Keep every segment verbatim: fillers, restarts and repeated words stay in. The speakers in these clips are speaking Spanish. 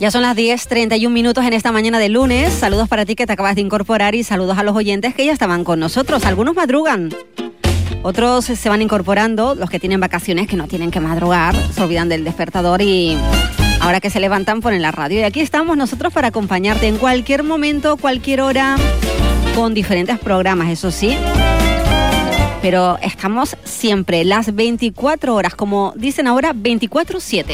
Ya son las diez treinta y un minutos en esta mañana de lunes. Saludos para ti que te acabas de incorporar y saludos a los oyentes que ya estaban con nosotros. Algunos madrugan, otros se van incorporando. Los que tienen vacaciones, que no tienen que madrugar, se olvidan del despertador y ahora que se levantan ponen la radio. Y aquí estamos nosotros para acompañarte en cualquier momento, cualquier hora, con diferentes programas, eso sí. Pero estamos siempre las veinticuatro horas, como dicen ahora, veinticuatro siete.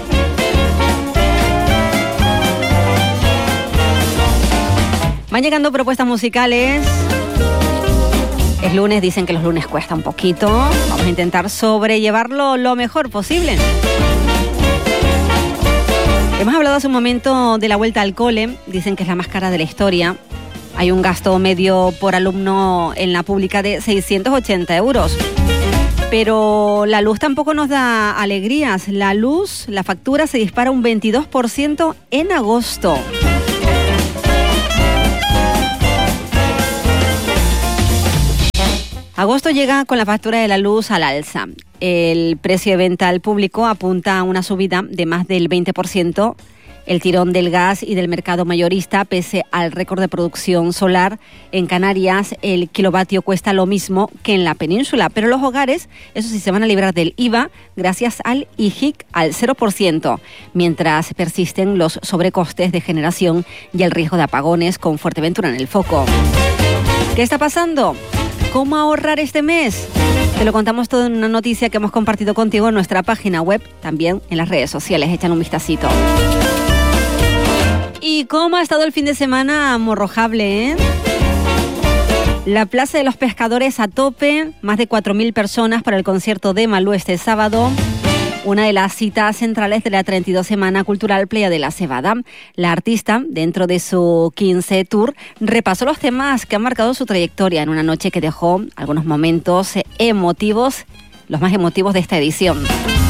Van llegando propuestas musicales. Es lunes, dicen que los lunes cuesta un poquito. Vamos a intentar sobrellevarlo lo mejor posible. Hemos hablado hace un momento de la vuelta al cole. Dicen que es la más cara de la historia. Hay un gasto medio por alumno en la pública de seiscientos ochenta euros. Pero la luz tampoco nos da alegrías. La luz, la factura se dispara un veintidós por ciento en agosto. Agosto llega con la factura de la luz al alza. El precio de venta al público apunta a una subida de más del veinte por ciento. El tirón del gas y del mercado mayorista, pese al récord de producción solar. En Canarias, el kilovatio cuesta lo mismo que en la península, pero los hogares, eso sí, se van a librar del I V A gracias al I G I C al cero por ciento, mientras persisten los sobrecostes de generación y el riesgo de apagones con Fuerteventura en el foco. ¿Qué está pasando? ¿Cómo ahorrar este mes? Te lo contamos todo en una noticia que hemos compartido contigo en nuestra página web, también en las redes sociales. Echan un vistacito. ¿Y cómo ha estado el fin de semana morrojable, eh? La Plaza de los Pescadores a tope, más de cuatro mil personas para el concierto de Malú este sábado. Una de las citas centrales de la treinta y dos Semana Cultural Playa de la Cebada. La artista, dentro de su quince Tour, repasó los temas que han marcado su trayectoria en una noche que dejó algunos momentos emotivos, los más emotivos de esta edición.